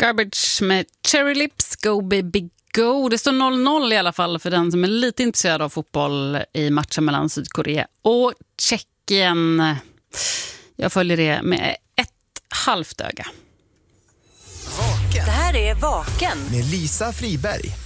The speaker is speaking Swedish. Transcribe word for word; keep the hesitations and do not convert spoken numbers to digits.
Garbage med Cherry Lips, Go Baby Go. Det står noll noll i alla fall för den som är lite intresserad av fotboll i matchen mellan Sydkorea och Tjeckien. Jag följer det med ett halvt öga. Vaken. Det här är Vaken Med Lisa Friberg.